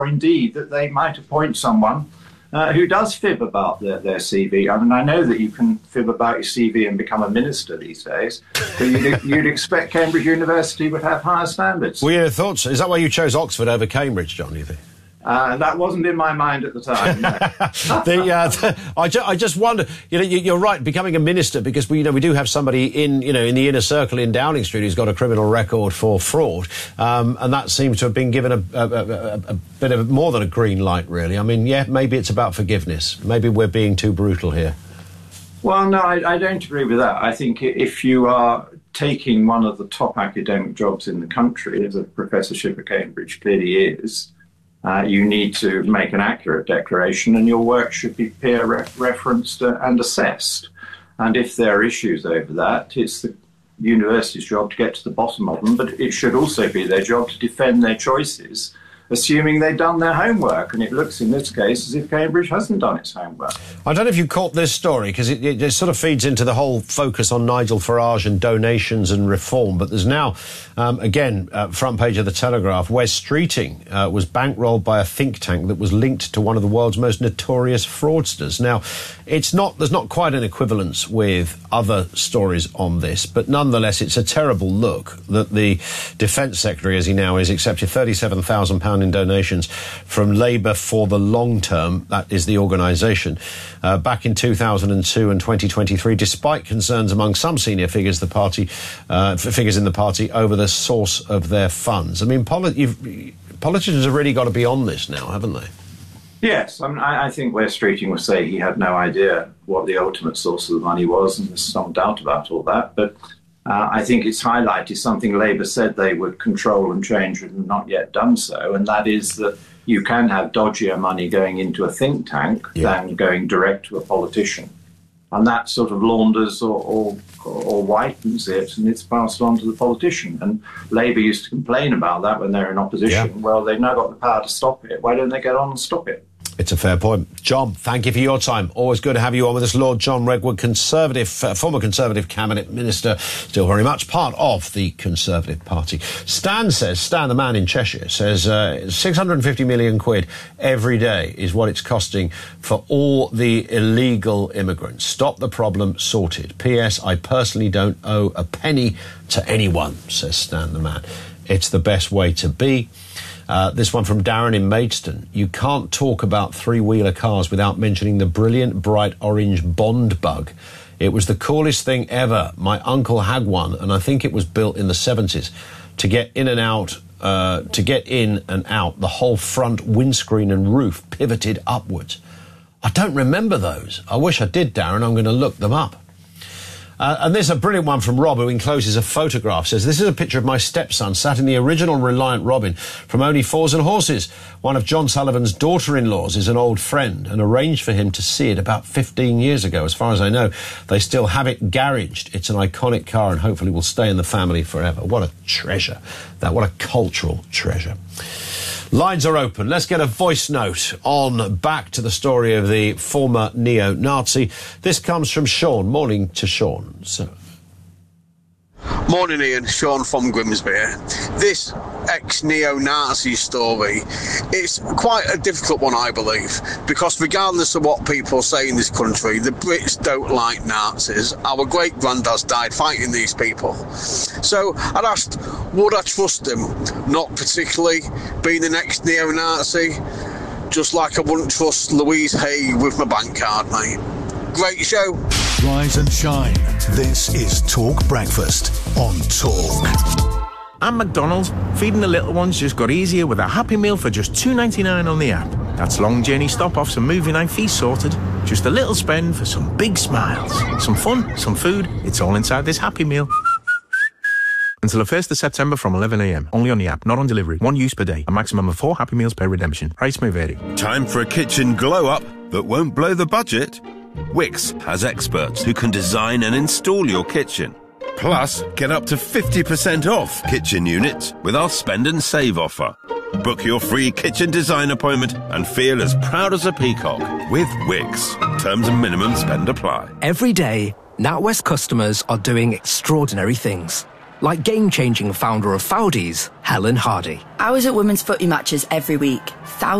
or indeed that they might appoint someone who does fib about their CV. I mean, I know that you can fib about your CV and become a minister these days, but you'd expect Cambridge University would have higher standards. Well, your thoughts? Is that why you chose Oxford over Cambridge, John, do you think? That wasn't in my mind at the time. No. I just wonder. You're right. Becoming a minister, because we do have somebody in the inner circle in Downing Street who's got a criminal record for fraud, and that seems to have been given a bit of more than a green light. Really, I mean, yeah, maybe it's about forgiveness. Maybe we're being too brutal here. Well, no, I don't agree with that. I think if you are taking one of the top academic jobs in the country, as a professorship at Cambridge clearly is. You need to make an accurate declaration, and your work should be peer referenced and assessed. And if there are issues over that, it's the university's job to get to the bottom of them, but it should also be their job to defend their choices, assuming they've done their homework. And it looks in this case as if Cambridge hasn't done its homework. I don't know if you caught this story, because it sort of feeds into the whole focus on Nigel Farage and donations and reform. But there's now, front page of the Telegraph, Wes Streeting was bankrolled by a think tank that was linked to one of the world's most notorious fraudsters. Now, there's not quite an equivalence with other stories on this, but nonetheless, it's a terrible look that the Defence Secretary, as he now is, accepted £37,000 in donations from Labour for the Long Term, that is the organisation, back in 2002 and 2023, despite concerns among some senior figures in the party over the source of their funds. I mean, politicians have really got to be on this now, haven't they? Yes, I think Wes Streeting would say he had no idea what the ultimate source of the money was, and there's some doubt about all that, but I think it's highlighted something Labour said they would control and change and not yet done so, and that is that you can have dodgier money going into a think tank than going direct to a politician. And that sort of launders or whitens it, and it's passed on to the politician. And Labour used to complain about that when they're in opposition. Yeah. Well, they've now got the power to stop it. Why don't they get on and stop it? It's a fair point. John, thank you for your time. Always good to have you on with us. Lord John Redwood, former Conservative Cabinet Minister, still very much part of the Conservative Party. Stan the man in Cheshire, says 650 million quid every day is what it's costing for all the illegal immigrants. Stop the problem, sorted. P.S. I personally don't owe a penny to anyone, says Stan the man. It's the best way to be. This one from Darren in Maidstone. You can't talk about three-wheeler cars without mentioning the brilliant bright orange Bond bug. It was the coolest thing ever. My uncle had one, and I think it was built in the 70s. To get in and out, the whole front windscreen and roof pivoted upwards. I don't remember those. I wish I did, Darren. I'm going to look them up. And there's a brilliant one from Rob, who encloses a photograph. Says, this is a picture of my stepson sat in the original Reliant Robin from Only Fours and Horses. One of John Sullivan's daughter-in-laws is an old friend and arranged for him to see it about 15 years ago. As far as I know, they still have it garaged. It's an iconic car and hopefully will stay in the family forever. What a treasure. What a cultural treasure. Lines are open. Let's get a voice note on back to the story of the former neo-Nazi. This comes from Sean. Morning to Sean. Morning, Ian. Sean from Grimsby. This ex-neo-Nazi story, it's quite a difficult one, I believe, because regardless of what people say in this country, the Brits don't like Nazis. Our great-granddads died fighting these people. So I'd asked, would I trust them? Not particularly, being the next neo-Nazi, just like I wouldn't trust Louise Hay with my bank card, mate. Great show. Rise and shine. This is Talk Breakfast on Talk. At McDonald's, feeding the little ones just got easier with a Happy Meal for just $2.99 on the app. That's long journey stop-offs and movie night feast sorted. Just a little spend for some big smiles. Some fun, some food, it's all inside this Happy Meal. Until the 1st of September from 11 a.m. Only on the app, not on delivery. One use per day. A maximum of 4 Happy Meals per redemption. Price may vary. Time for a kitchen glow-up that won't blow the budget? Wix has experts who can design and install your kitchen. Plus, get up to 50% off kitchen units with our Spend and Save offer. Book your free kitchen design appointment and feel as proud as a peacock with Wix. Terms and minimum spend apply. Every day, NatWest customers are doing extraordinary things. like game-changing founder of Foudies, Helen Hardy. I was at women's footy matches every week.